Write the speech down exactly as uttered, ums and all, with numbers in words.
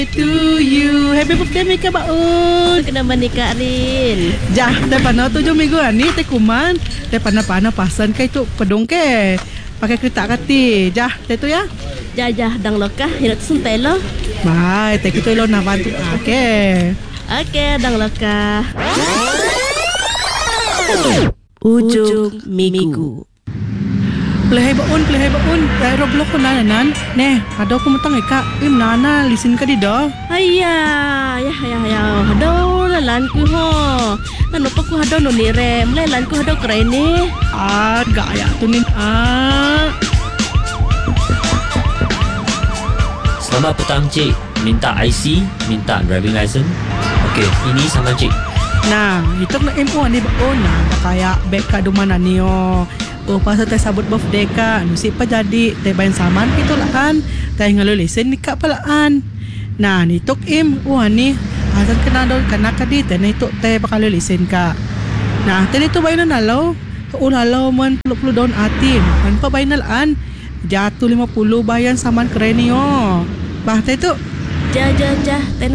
To you. Happy birthday Mika Baun. Kena menikah Rin. Jah, te pana tujuh minggu ni te kuman. Te pana-pana pasan kai tu pedong ke. Pakai kereta kati. Jah, te tu ya. Jajah dang lokah hirat suntai lo. Bye, te kita lo nak bantu ake. Okey, dang lokah. Ujung minggu. Play baun, play baun. Play Roblox ko na nan. Ne, ada ko matang ika. Im nana listen ka di do. Ayah, ya ya ya. Hado lalan ku ho. Kan apa ku hado no ni rem. Lalan ku hado keren ni. Ah, gaya tu ni. Ah. Selamat petang cik. Minta I C, minta driving license. Okey, ini sama cik. Nah, itu nak impo ni baun. Nah, kaya beg ka dumana niyo. Oh, pasal teh sabut birthday ka, nusi pa jadi teh bayan saman itu lah kan. Teh ngalulisen nikah palaan. Nah, nitok im, wah ni asan kena daw kana ka di teh nitok teh pakalulisen ka. Nah, teh itu bayan na law. Ulalaw man puluh daun atim. Kan pa bayan nalaan. Jatuh lima puluh bayan saman keren niyo. Bah teh tu. Jah jah jah.